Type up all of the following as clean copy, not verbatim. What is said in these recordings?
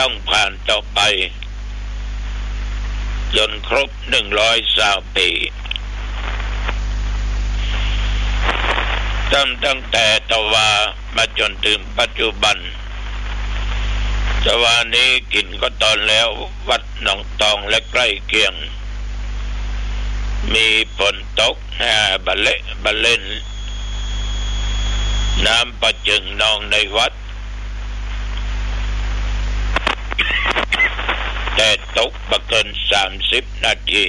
ต้องผ่านต่อไปจนครบ120 ปีตั้งแต่ตะวามาจนถึงปัจจุบันตะวานี้กินก็ตอนแล้ววัดหนองตองและใกล้เคียงมีฝนตกบะเล่นน้ำประจึงนองในวัดแต่ตกประเกิน30 นาที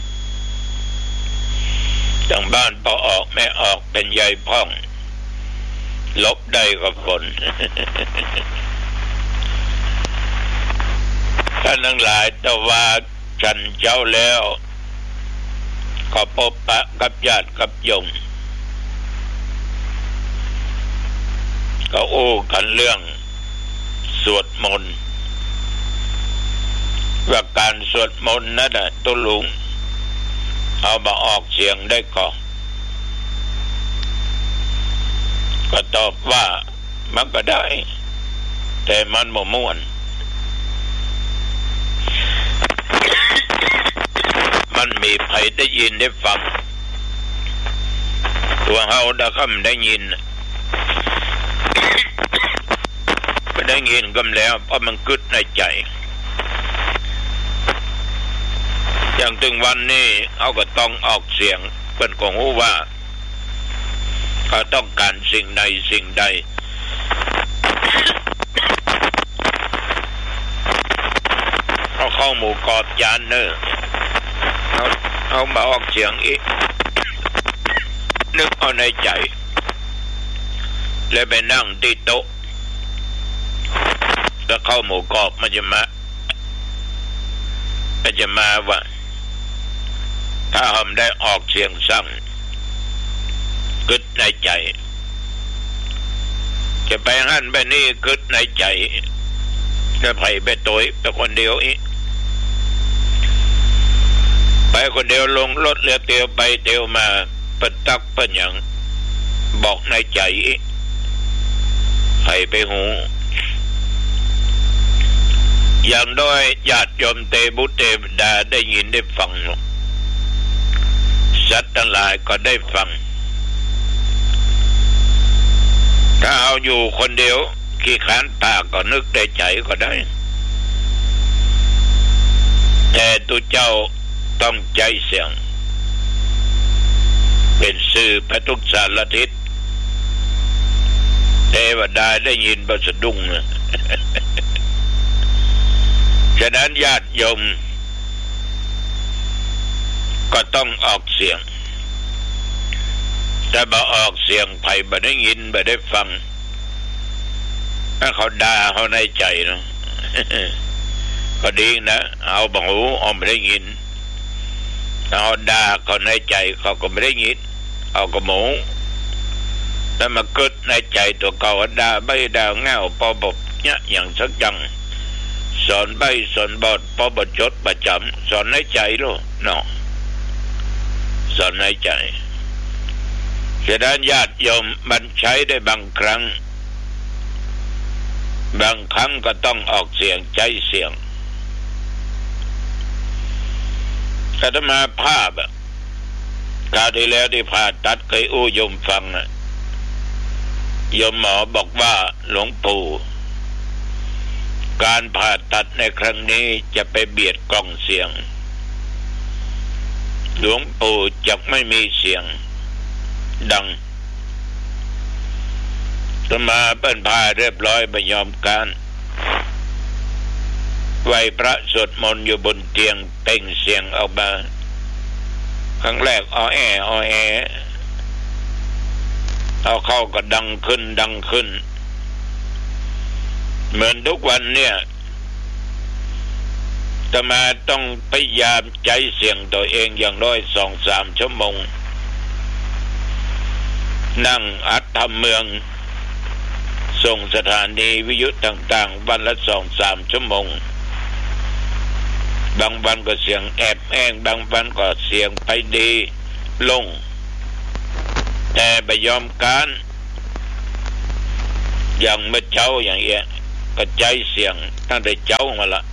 ทั้งบ้านพอออกไม่ออกเป็นใยพ่องลบได้กับฝน ท่านทั้งหลายแต่ว่าฉันเจ้าแล้วก็พบปะกับญาติกับโยมก็โอ้กันเรื่องสวดมนต์ว่าการสวดมนต์นั่นน่ะตุลุงเอามาออกเสียงได้ก็ตอบว่ามันก็ได้แต่มันบ่ม่วนมันมีใครได้ยินได้ฟังตัวเฮาได้คำได้ยินก็ได้ยินกันแล้วเพราะมันกึดในใจอย่างถึงวันนี้เขาก็ต้องออกเสียงเพิ่นก็รู้ว่าเขาต้องการสิ่งใดเขาเข้าหมู่กอดยานเนอเอามาออกเสียงอีกนึกเอาในใจแล้วไปนั่งที่โต๊ะแล้วเข้าหมู่กอบมันจะมาว่าถ้าหอมได้ออกเสียงสั่งกึดในใจจะไปหั่นไปนี่กึดในใจจะไปตัวไปคนเดียวอีกไปคนเดียวลงรถเรือเตียวไปเตียวมาเปิดตักเปิดอย่างบอกในใจอีกให้ไปหูอย่างด้อยญาติโยมเตบุเตดาได้ยินได้ฟังสัตว์ทั้งหลายก็ได้ฟังถ้าเอาอยู่คนเดียวขี้ขานปากก็นึกได้ใจก็ได้แต่ตัวเจ้าต้องใจเสียงเป็นสื่อพระทุกสารทิศเทวดาได้ยินบ่สะดุ้งฉะนั้นญาติโยมก็ต้องออกเสียงแต่บ่ออกเสียงไผบ่ได้ยินบ่ได้ฟังถ้าเขาด่าเขาในใจเนาะ ก็ดีนะเอาบังหูเอาไม่ได้ยินเอาด่าเขาในใจเขาก็ไม่ได้ยินเอากระหมูแล้วมาเกิดในใจตัวเก่าด่าไม่ด่าเงาพอบกเนี่ยอย่างสักจังสอนใบสอนบอดพอบจดประจำสอนในใจลูกเนาะสอนในใจฉะนั้นญาติโยมมันใช้ได้บางครั้งก็ต้องออกเสียงใจเสียงอาตมาภาพคราวที่แล้วที่ผ่าตัดเคยอู้โยมฟังนะโยมหมอบอกว่าหลวงปู่การผ่าตัดในครั้งนี้จะไปเบียดกล่องเสียงหลวงปู่จะไม่มีเสียงดังอาตมาเปิ้นพาเรียบร้อยไปยอมการไหวพระสวดมนต์อยู่บนเตียงเป่งเสียงออกมาครั้งแรกอ้อแอเอาเข้าก็ดังขึ้นเหมือนทุกวันเนี่ยอาตมาต้องพยายามใจเสียงตัวเองอย่างน้อย 2-3 ชั่วโมงนั่งอัดทำเมืองส่งสถานีวิทยุต่างๆวันละ 2-3 ชั่วโมงบางวันก็เสียงแอบแห้งบางวันก็เสียงไปดีลงแต่ไปยอมการอย่างเมื่อเช้าอย่างเงี้ยก็ใจเสี่ยงตั้งแต่เจ้ามาละ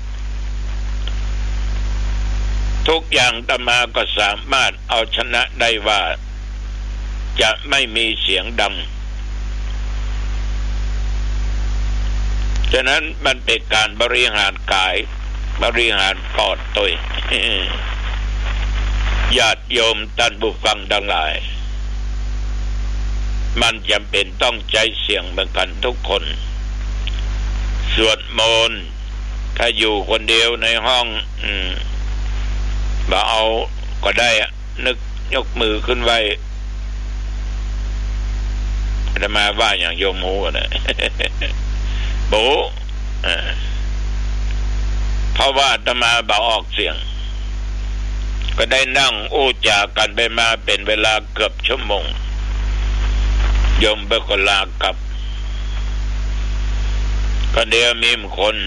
ทุกอย่างอาตมาก็สามารถเอาชนะได้ว่าจะไม่มีเสียงดังฉะนั้นมันเป็นการบริหารกายบริหารปอดตัวญาติโยมท่านผู้ฟังทั้งหลายมันจำเป็นต้องใจเสี่ยงเหมือนกันทุกคนสวดมนต์ถ้าอยู่คนเดียวในห้องบ่เอาก็ได้นึกยกมือขึ้นไว้จะมาว่าอย่างโยมหูนะโบเพราะว่าอาตมาบ่ออกเสียงก็ได้นั่งอู้จากันไปมาเป็นเวลาเกือบชั่วโมงโยมไปก็ลากลับก็เดี๋ยวมีคน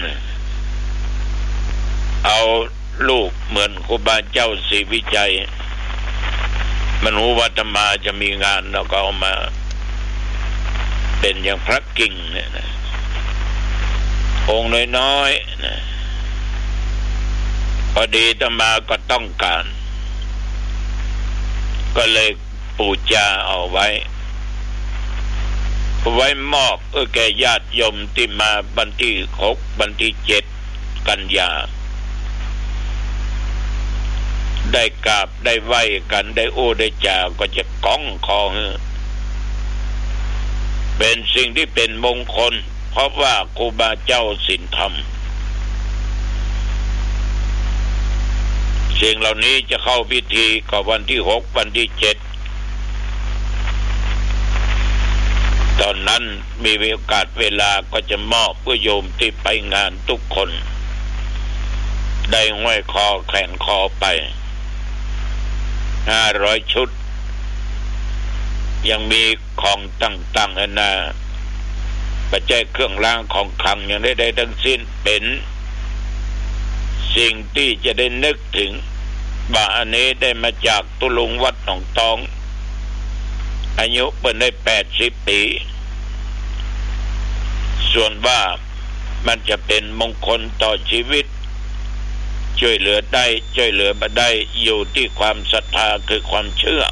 เอาลูกเหมือนครูบาเจ้าศรีวิจัยมันรู้ว่าอาตมาจะมีงานแล้วก็เอามาเป็นอย่างพระกิ่งเนี่ยนะองค์น้อยๆนะพอดีอาตมาก็ต้องการก็เลยปูจาเอาไว้มอบแก่ญาติโยมที่มาวันที่6วันที่7กันยาได้กราบได้ไหว้กันได้โอ้ได้จาก็จะก้องคอเป็นสิ่งที่เป็นมงคลเพราะว่าครูบาเจ้าศีลธรรมสิ่งเหล่านี้จะเข้าพิธีก็วันที่6วันที่7ตอนนั้นมีโอกาสเวลาก็จะมอบเพื่อโยมที่ไปงานทุกคนได้ห้อยคอแขวนคอไป500 ชุดยังมีของต่างๆนานาปัจจัยเครื่องรางของขลังอย่างได้ทั้งสิ้นเป็นสิ่งที่จะได้นึกถึงว่าอันนี้ได้มาจากตุลุงวัดหนองตองอายุเพิ่นได้80 ปีส่วนว่ามันจะเป็นมงคลต่อชีวิตช่วยเหลือได้ช่วยเหลือมาได้อยู่ที่ความศรัทธาคือความเชื่อ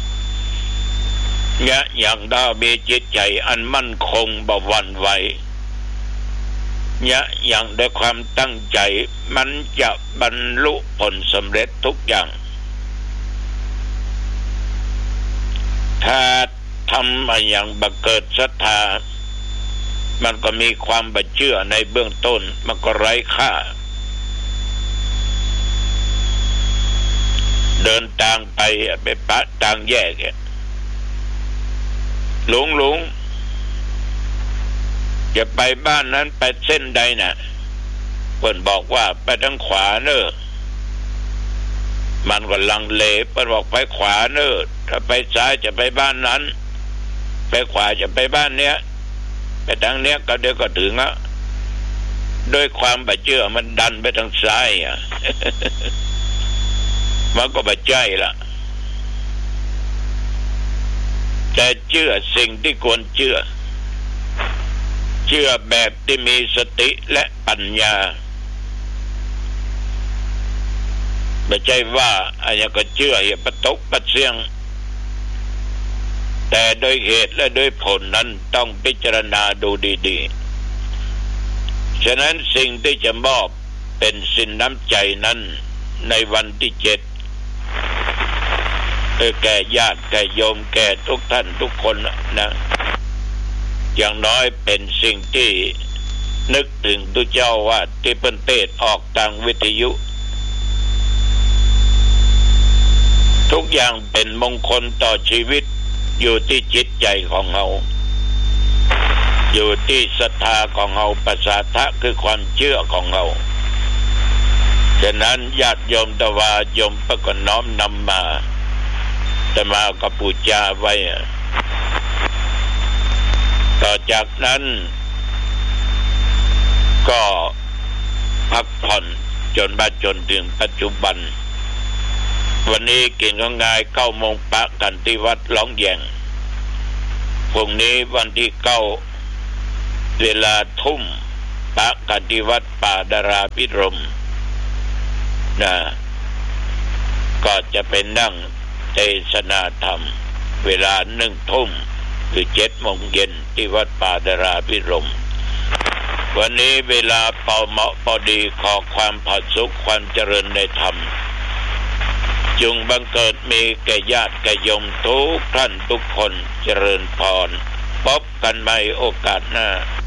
เนี่ยอย่างดาวมีจิตใจอันมั่นคงบ่หวั่นไหวเนี่ยอย่างด้วยความตั้งใจมันจะบรรลุผลสำเร็จทุกอย่างถ้าทำมาอย่างบังเกิดศรัทธามันก็มีความบัเชื่อในเบื้องต้นมันก็ไร้ค่าเดินทางไปปะทางแยกหลงจะไปบ้านนั้นไปเส้นใดน่ะเพิ่นบอกว่าไปทางขวาเนอะมันก็ลังเลเพิ่นบอกไปขวาเนอะถ้าไปซ้ายจะไปบ้านนั้นไปขวาจะไปบ้านเนี้ยไปทางเนี้ยก็เดี๋ยวก็ถึงแล้วโดยความบัเชื่อมันดันไปทางซ้ายมันก็บัใจละแต่เชื่อสิ่งที่ควรเชื่อแบบที่มีสติและปัญญาไม่ใช่ว่าอะไรก็เชื่ออย่าประตกประเสียงแต่โดยเหตุและโดยผลนั้นต้องพิจารณาดูดีๆฉะนั้นสิ่งที่จะมอบเป็นสินน้ำใจนั้นในวันที่7แก่ญาติแก่โยมแก่ทุกท่านทุกคนนะอย่างน้อยเป็นสิ่งที่นึกถึงตุเจ้าว่าที่เพิ่นเทศออกทางวิทยุทุกอย่างเป็นมงคลต่อชีวิตอยู่ที่จิตใจของเราอยู่ที่ศรัทธาของเราประสาทะคือความเชื่อของเราฉะนั้นญาติโยมตวาโยมประก็น้อมนำมาแต่มากับปูจาไว้ต่อจากนั้นก็พักผ่อนจนถึงปัจจุบันวันนี้กินข้าวงาย9 โมงปะกันที่วัดหลองแยงพรุ่งนี้วันที่9เวลาทุ่มปะกันที่วัดป่าดาราพิรมย์นะก็จะเป็นนั่งเทศนาธรรมเวลา1 ทุ่มหรือ7 โมงเย็นที่วัดป่าดาราพิรมย์วันนี้เวลาพอเหมาะพอดีขอความผาสุขความเจริญในธรรมจงบังเกิดมีแก่ญาติแก่โยมทุกท่านทุกคนเจริญพรพบกันใหม่โอกาสหน้า